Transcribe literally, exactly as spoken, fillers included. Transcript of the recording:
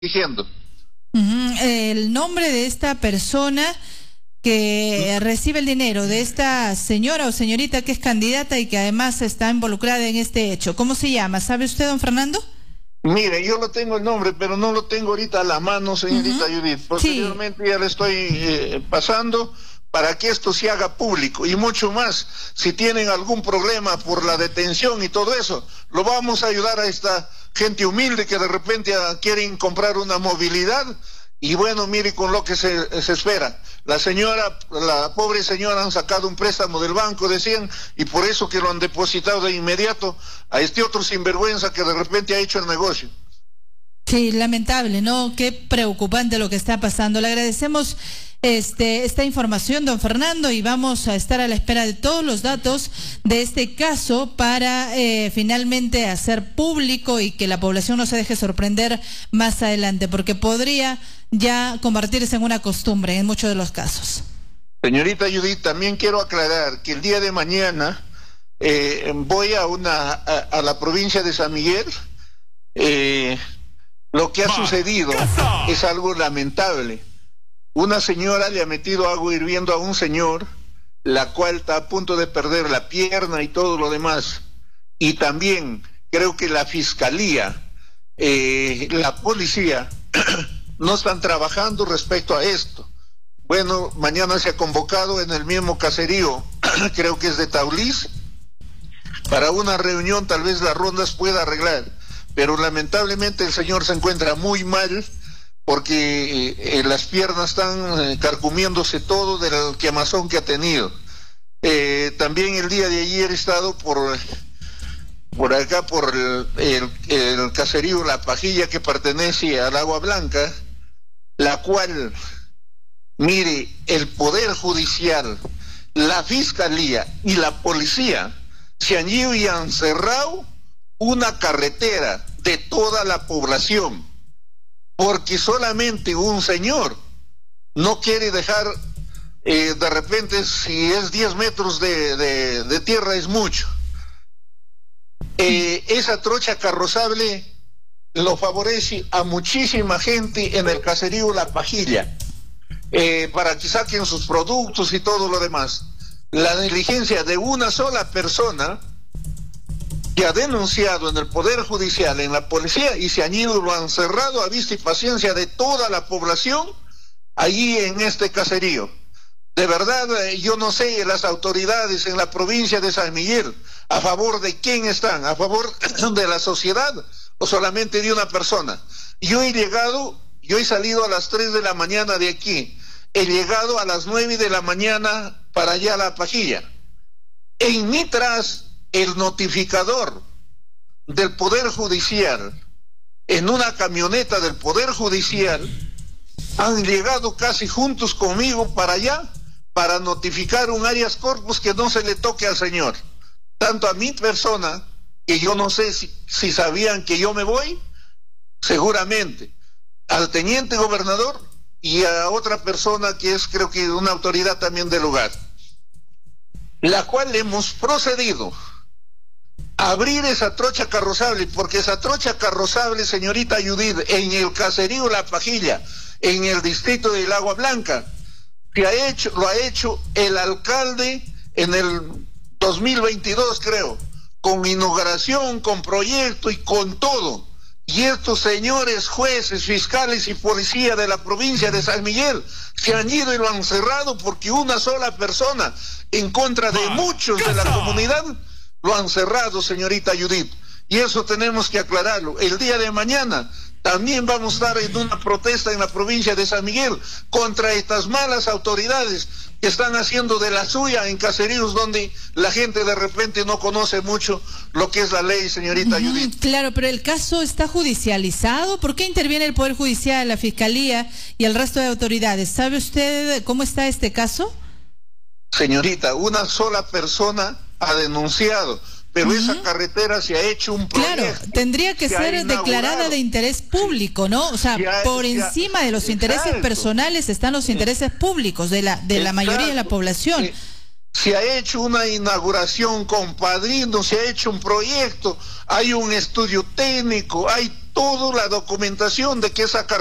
diciendo. Uh-huh. El nombre de esta persona que recibe el dinero, de esta señora o señorita que es candidata y que además está involucrada en este hecho, ¿cómo se llama? ¿Sabe usted, don Fernando? Mire, yo lo tengo el nombre, pero no lo tengo ahorita a la mano, señorita uh-huh. Judith. Posteriormente sí. Ya le estoy eh, pasando para que esto se haga público y mucho más. Si tienen algún problema por la detención y todo eso, lo vamos a ayudar a esta gente humilde que de repente quieren comprar una movilidad. Y bueno, mire con lo que se, se espera. La señora, la pobre señora han sacado un préstamo del banco, decían, y por eso que lo han depositado de inmediato a este otro sinvergüenza que de repente ha hecho el negocio. Sí, lamentable, ¿no? Qué preocupante lo que está pasando. Le agradecemos este, esta información, don Fernando, y vamos a estar a la espera de todos los datos de este caso para eh, finalmente hacer público y que la población no se deje sorprender más adelante, porque podría ya convertirse en una costumbre en muchos de los casos. Señorita Judith, también quiero aclarar que el día de mañana eh, voy a una a, a la provincia de San Miguel. Eh, lo que ha sucedido es algo lamentable. Una señora le ha metido agua hirviendo a un señor, la cual está a punto de perder la pierna y todo lo demás. Y también creo que la fiscalía, eh, la policía no están trabajando respecto a esto. Bueno, mañana se ha convocado en el mismo caserío, creo que es de Taulis, para una reunión, tal vez las rondas pueda arreglar, pero lamentablemente el señor se encuentra muy mal porque eh, las piernas están eh, carcomiéndose todo del quemazón que ha tenido. Eh, también el día de ayer he estado por... por acá, por el, el, el caserío La Pajilla, que pertenece al Agua Blanca, la cual, mire, el Poder Judicial, la Fiscalía y la Policía se han ido y han cerrado una carretera de toda la población, porque solamente un señor no quiere dejar, eh, de repente, si es diez metros de, de, de tierra es mucho. Eh, esa trocha carrozable lo favorece a muchísima gente en el caserío La Pajilla, eh, para que saquen sus productos y todo lo demás. La negligencia de una sola persona que ha denunciado en el Poder Judicial, en la policía, y se han ido, lo han cerrado a vista y paciencia de toda la población allí en este caserío. De verdad, yo no sé, las autoridades en la provincia de San Miguel, ¿a favor de quién están? ¿A favor de la sociedad o solamente de una persona? Yo he llegado, yo he salido a las tres de la mañana de aquí, he llegado a las nueve de la mañana para allá a La Pajilla. En Mitras, el notificador del Poder Judicial, en una camioneta del Poder Judicial, han llegado casi juntos conmigo para allá, para notificar un habeas corpus que no se le toque al señor. Tanto a mi persona, que yo no sé si, si sabían que yo me voy, seguramente, al teniente gobernador y a otra persona que es, creo que una autoridad también del lugar, la cual hemos procedido a abrir esa trocha carrozable, porque esa trocha carrozable, señorita Judith, en el caserío La Pajilla, en el distrito del Agua Blanca, que ha hecho, lo ha hecho el alcalde en el dos mil veintidós, creo, con inauguración, con proyecto y con todo. Y estos señores jueces, fiscales y policía de la provincia de San Miguel se han ido y lo han cerrado porque una sola persona, en contra de muchos de la comunidad, lo han cerrado, señorita Judith. Y eso tenemos que aclararlo. El día de mañana también vamos a estar en una protesta en la provincia de San Miguel contra estas malas autoridades que están haciendo de la suya en caseríos donde la gente de repente no conoce mucho lo que es la ley, señorita uh-huh, Judith. Claro, pero el caso está judicializado. ¿Por qué interviene el Poder Judicial, la Fiscalía y el resto de autoridades? ¿Sabe usted cómo está este caso? Señorita, una sola persona ha denunciado, pero uh-huh. esa carretera se ha hecho un proyecto. Claro, tendría que ser declarada de interés público, ¿no? O sea, ya, por ya, encima de los exacto. intereses personales están los intereses públicos de la de la mayoría de la población. Eh, se ha hecho una inauguración con padrinos, se ha hecho un proyecto, hay un estudio técnico, hay todo toda la documentación de que esa